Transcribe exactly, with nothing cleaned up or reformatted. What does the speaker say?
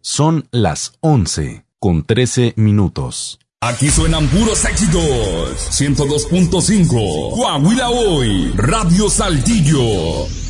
Son las once con trece minutos. Aquí suenan puros éxitos. ciento dos punto cinco. Coahuila Hoy. Radio Saltillo.